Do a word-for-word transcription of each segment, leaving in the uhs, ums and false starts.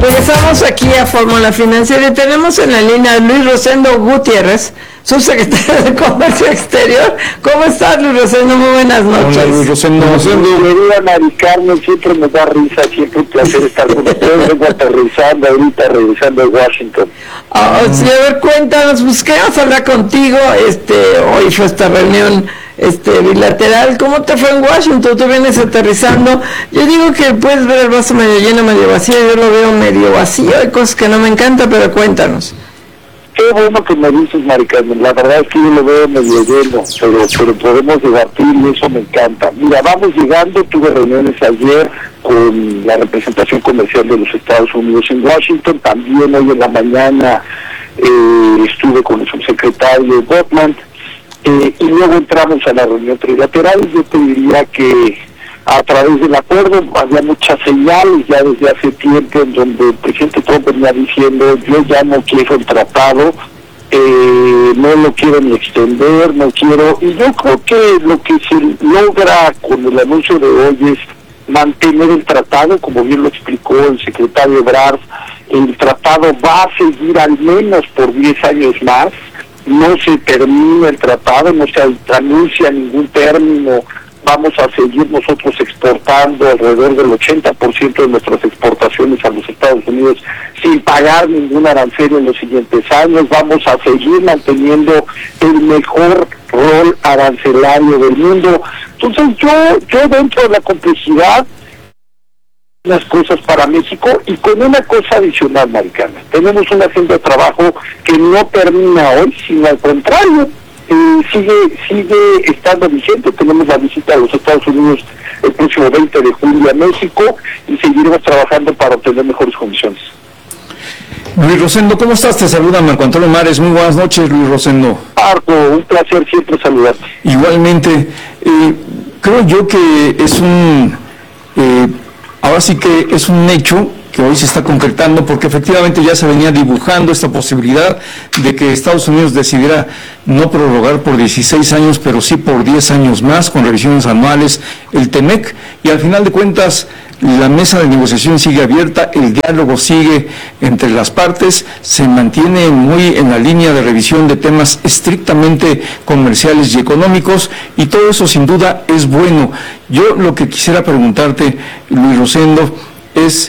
Regresamos aquí a Fórmula Financiera y tenemos en la línea a Luis Rosendo Gutiérrez, subsecretario de Comercio Exterior. ¿Cómo estás, Luis Rosendo? Muy buenas noches. Hola, Luis Rosendo. Querida Mari Carmen, siempre me da risa, siempre un placer estar con ustedes. Vengo aterrizando ahorita, regresando a Washington. Oh, sí, a ver, cuéntanos, pues queremos hablar contigo. Este, hoy fue esta reunión este bilateral. ¿Cómo te fue en Washington? Tú vienes aterrizando. Yo digo que puedes ver el vaso medio lleno, medio vacío. Yo lo veo medio vacío. Hay cosas que no me encantan, pero cuéntanos. Qué bueno que me dices, Mari Carmen. La verdad es que yo lo veo medio lleno, pero, pero podemos debatir y eso me encanta. Mira, vamos llegando. Tuve reuniones ayer con la representación comercial de los Estados Unidos en Washington. También hoy en la mañana eh, estuve con el subsecretario Botman. Eh, y luego entramos a la reunión trilateral. Yo te diría que a través del acuerdo había muchas señales ya desde hace tiempo en donde el presidente Trump venía diciendo: yo ya no quiero el tratado, eh, no lo quiero ni extender, no quiero. Y yo creo que lo que se logra con el anuncio de hoy es mantener el tratado, como bien lo explicó el secretario Ebrard. El tratado va a seguir al menos por diez años más. No se termina el tratado, no se anuncia ningún término. Vamos a seguir nosotros exportando alrededor del ochenta por ciento de nuestras exportaciones a los Estados Unidos sin pagar ningún arancel en los siguientes años. Vamos a seguir manteniendo el mejor rol arancelario del mundo. Entonces yo, yo dentro de la complejidad, las cosas para México, y con una cosa adicional, Mari Carmen. Tenemos una agenda de trabajo que no termina hoy, sino al contrario, eh, sigue sigue estando vigente. Tenemos la visita a los Estados Unidos el próximo veinte de julio a México y seguiremos trabajando para obtener mejores condiciones. Luis Rosendo, ¿cómo estás? Te saluda Marco Antonio Mares. Muy buenas noches, Luis Rosendo. Marco, un placer siempre saludarte. Igualmente, eh, creo yo que es un... Eh, Ahora sí que es un hecho que hoy se está concretando, porque efectivamente ya se venía dibujando esta posibilidad de que Estados Unidos decidiera no prorrogar por dieciséis años, pero sí por diez años más, con revisiones anuales, el TEMEC, y al final de cuentas la mesa de negociación sigue abierta, el diálogo sigue entre las partes, se mantiene muy en la línea de revisión de temas estrictamente comerciales y económicos, y todo eso sin duda es bueno. Yo lo que quisiera preguntarte, Luis Rosendo, es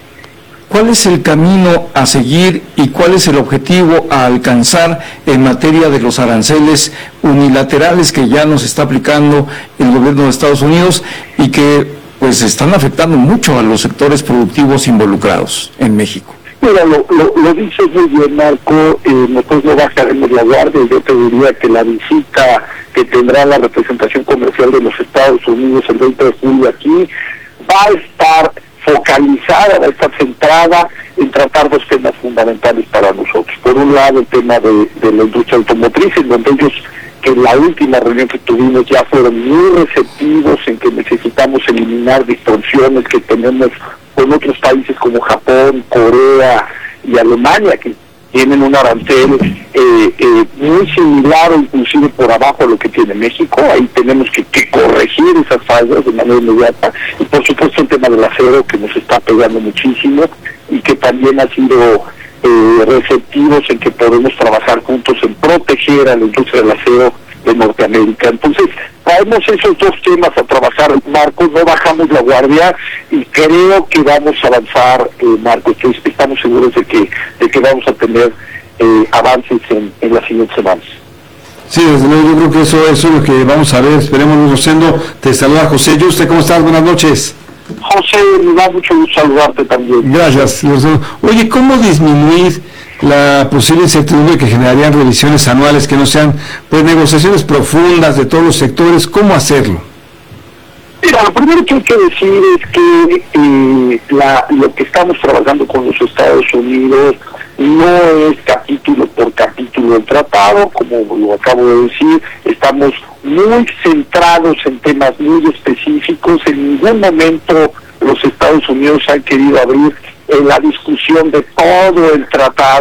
¿cuál es el camino a seguir y cuál es el objetivo a alcanzar en materia de los aranceles unilaterales que ya nos está aplicando el gobierno de Estados Unidos y que pues están afectando mucho a los sectores productivos involucrados en México? Mira, lo, lo, lo dices muy bien, Marco. Eh, nosotros no bajaremos la guardia. Yo te diría que la visita que tendrá la representación comercial de los Estados Unidos el veinte de julio aquí va a estar focalizada, va a estar centrada en tratar dos temas fundamentales para nosotros. Por un lado, el tema de, de la industria automotriz, en donde ellos, que en la última reunión que tuvimos, ya fueron muy receptivos en que necesitamos eliminar distorsiones que tenemos con otros países como Japón, Corea y Alemania, que tienen un arancel eh, eh, muy similar o inclusive por abajo a lo que tiene México. Ahí tenemos que, que corregir esas fallas de manera inmediata. Y por supuesto el tema del acero, que nos está pegando muchísimo y que también ha sido eh, receptivos en que podemos trabajar juntos en proteger a la industria del acero de Norteamérica. Entonces, traemos esos dos temas a trabajar, Marcos, no bajamos la guardia y creo que vamos a avanzar, eh, Marcos. Entonces, estamos seguros de que de que vamos a tener eh, avances en, en las siguientes semanas. Sí, desde luego, yo creo que eso, eso es lo que vamos a ver. Esperemos, Luis Rosendo. Te saluda José Yuste. ¿Cómo estás? Buenas noches. José, me da mucho gusto saludarte también. Gracias, Luis Rosendo. Oye, ¿cómo disminuir la posible incertidumbre que generarían revisiones anuales que no sean pues negociaciones profundas de todos los sectores? ¿Cómo hacerlo? Mira, lo primero que hay que decir es que eh, la, lo que estamos trabajando con los Estados Unidos no es capítulo por capítulo del tratado, como lo acabo de decir. Estamos muy centrados en temas muy específicos. En ningún momento los Estados Unidos han querido abrir en la discusión de todo el tratado.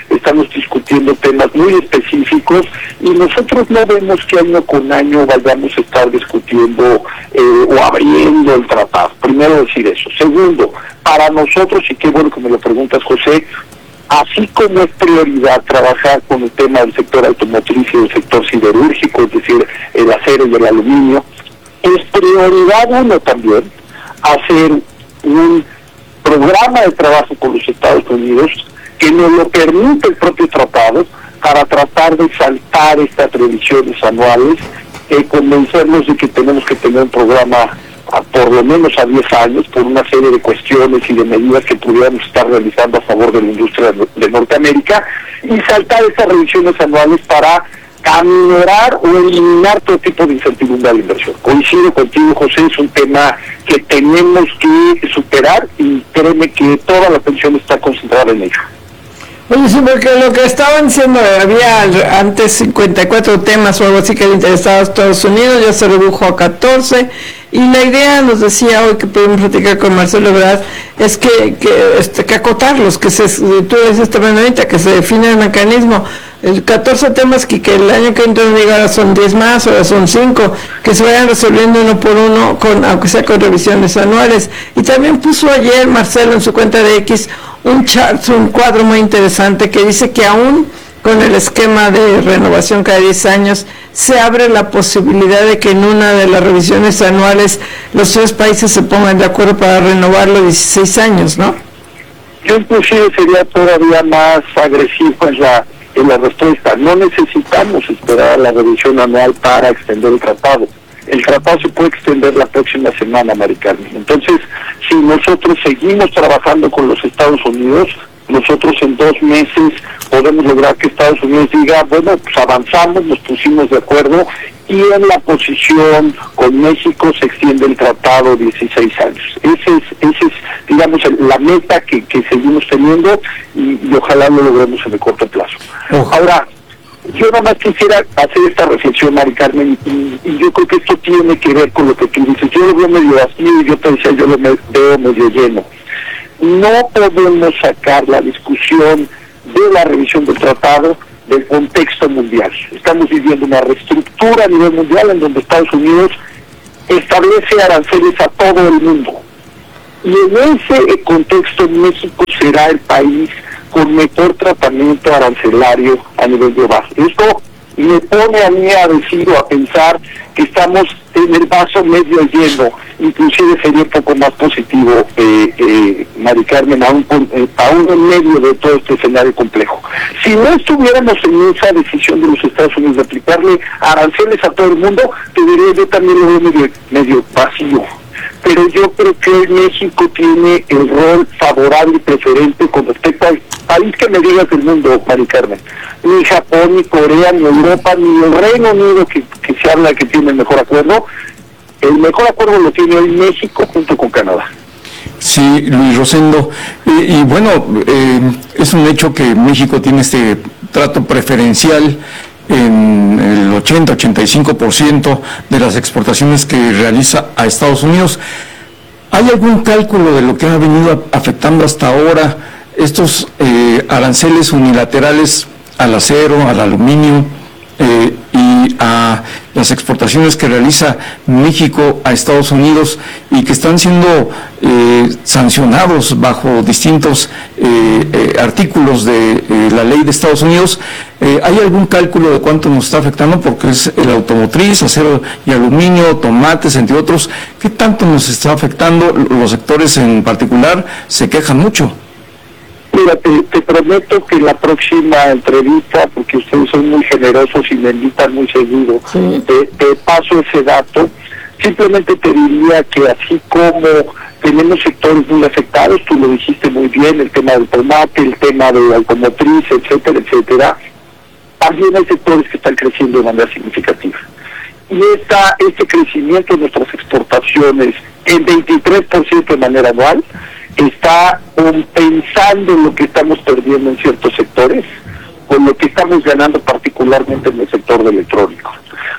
estamos discutiendo temas muy específicos y nosotros no vemos que año con año vayamos a estar discutiendo eh, o abriendo el tratado. Primero decir eso. Segundo, para nosotros, y qué bueno que me lo preguntas, José, así como es prioridad trabajar con el tema del sector automotriz y del sector siderúrgico, es decir, el acero y el aluminio, es prioridad uno también hacer un programa de trabajo con los Estados Unidos que nos lo permite el propio tratado para tratar de saltar estas revisiones anuales y convencernos de que tenemos que tener un programa a por lo menos a diez años por una serie de cuestiones y de medidas que pudiéramos estar realizando a favor de la industria de Norteamérica y saltar esas revisiones anuales para aminorar o eliminar todo tipo de incertidumbre a la inversión. Coincido contigo, José, es un tema que tenemos que superar y créeme que toda la atención está concentrada en ello. Oye, sí, porque lo que estaban diciendo, había antes cincuenta y cuatro temas o algo así que le interesaba a Estados Unidos, ya se redujo a catorce, y la idea, nos decía hoy que pudimos platicar con Marcelo Ebrard, es que, que, este, que acotarlos, que se, tú dices también ahorita, que se define el mecanismo, el catorce temas que, que el año que entra no diga ahora son diez más, ahora son cinco, que se vayan resolviendo uno por uno, con aunque sea con revisiones anuales. Y también puso ayer Marcelo en su cuenta de X un chart, un cuadro muy interesante que dice que aún con el esquema de renovación cada diez años, se abre la posibilidad de que en una de las revisiones anuales los tres países se pongan de acuerdo para renovarlo dieciséis años, ¿no? Yo inclusive sería todavía más agresivo en la, en la respuesta. No necesitamos esperar a la revisión anual para extender el tratado. El tratado se puede extender la próxima semana, Mari Carmen. Entonces, si nosotros seguimos trabajando con los Estados Unidos, nosotros en dos meses podemos lograr que Estados Unidos diga, bueno, pues avanzamos, nos pusimos de acuerdo y en la posición con México se extiende el tratado dieciséis años. Ese es, ese es digamos, la meta que, que seguimos teniendo y, y ojalá lo logremos en el corto plazo. Oh. Ahora, yo nada más quisiera hacer esta reflexión, Mari Carmen, y, y yo creo que esto tiene que ver con lo que tú dices. Yo lo veo medio vacío y yo te decía, yo lo me, veo medio lleno. No podemos sacar la discusión de la revisión del tratado del contexto mundial. Estamos viviendo una reestructura a nivel mundial en donde Estados Unidos establece aranceles a todo el mundo. Y en ese contexto México será el país con mejor tratamiento arancelario a nivel global. Esto me pone a mí a decir o a pensar que estamos en el vaso medio lleno, inclusive sería un poco más positivo, eh, eh, Mari Carmen, aún, eh, aún en medio de todo este escenario complejo. Si no estuviéramos en esa decisión de los Estados Unidos de aplicarle aranceles a todo el mundo, te diría yo también lo veo medio, medio vacío. Pero yo creo que México tiene el rol favorable y preferente con respecto al país que me digas del mundo, Mari Carmen. Ni Japón, ni Corea, ni Europa, ni el Reino Unido, que, que se habla que tiene el mejor acuerdo. El mejor acuerdo lo tiene hoy México junto con Canadá. Sí, Luis Rosendo. Eh, y bueno, eh, es un hecho que México tiene este trato preferencial en el ochenta a ochenta y cinco por ciento de las exportaciones que realiza a Estados Unidos. ¿Hay algún cálculo de lo que ha venido afectando hasta ahora estos eh, aranceles unilaterales al acero, al aluminio eh, y a las exportaciones que realiza México a Estados Unidos y que están siendo eh, sancionados bajo distintos eh, eh, artículos de eh, la ley de Estados Unidos? Eh, ¿Hay algún cálculo de cuánto nos está afectando? Porque es el automotriz, acero y aluminio, tomates, entre otros. ¿Qué tanto nos está afectando? Los sectores en particular se quejan mucho. Mira, te, te prometo que la próxima entrevista, porque ustedes son muy generosos y me invitan muy seguido, sí. te, te paso ese dato. Simplemente te diría que así como tenemos sectores muy afectados, tú lo dijiste muy bien, el tema del tomate, el tema de automotriz, etcétera, etcétera, también hay sectores que están creciendo de manera significativa. Y esta, este crecimiento de nuestras exportaciones en veintitrés por ciento de manera anual está compensando lo que estamos perdiendo en ciertos sectores con lo que estamos ganando particularmente en el sector de electrónicos.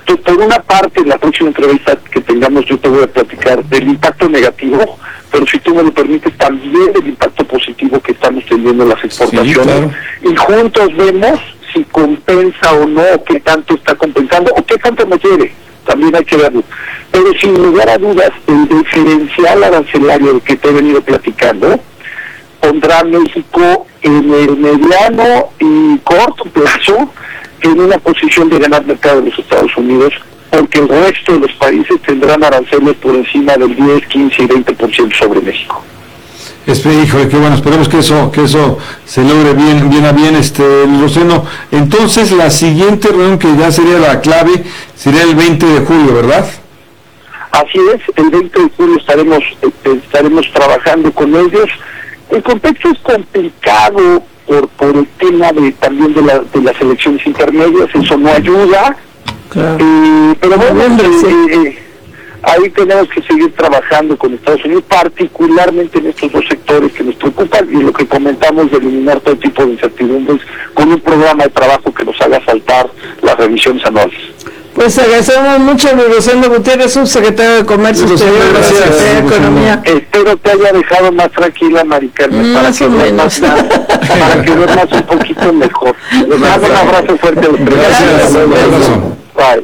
Entonces, por una parte, en la próxima entrevista que tengamos, yo te voy a platicar del impacto negativo, pero si tú me lo permites, también del impacto positivo que estamos teniendo en las exportaciones. Sí, claro. Y juntos vemos si compensa o no, o qué tanto está compensando, o qué tanto nos lleve. También hay que verlo. Pero sin lugar a dudas, el diferencial arancelario del que te he venido platicando pondrá a México en el mediano y corto plazo en una posición de ganar mercado de los Estados Unidos, porque el resto de los países tendrán aranceles por encima del diez, quince y veinte por ciento sobre México. Espera, híjole, qué bueno, esperemos que eso que eso se logre bien bien a bien, este Rosendo. Entonces, la siguiente reunión, que ya sería la clave, sería el veinte de julio, ¿verdad? Así es, el veinte de julio estaremos eh, estaremos trabajando con ellos. El contexto es complicado por por el tema de también de, la, de las elecciones intermedias, eso no ayuda. Claro. Eh, pero bueno, eh, eh, ahí tenemos que seguir trabajando con Estados Unidos, particularmente en estos dos sectores que nos preocupan, y lo que comentamos de eliminar todo tipo de incertidumbres con un programa de trabajo que nos haga saltar las revisiones anuales. Pues agradecemos mucho a Rosendo Gutiérrez, subsecretario de Comercio Exterior de la Secretaría de Economía. Espero te haya dejado más tranquila, Mari Carmen, para que duermas para que duermas un poquito mejor. Les mando un abrazo fuerte a los tres. Gracias. Bye.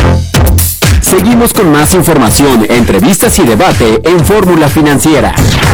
Seguimos con más información, entrevistas y debate en Fórmula Financiera.